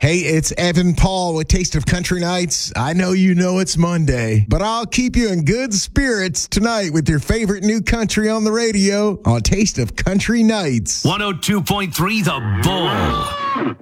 Hey, it's Evan Paul with Taste of Country Nights. I know you know it's Monday, but I'll keep you in good spirits tonight with your favorite new country on the radio on Taste of Country Nights. 102.3 The Bull.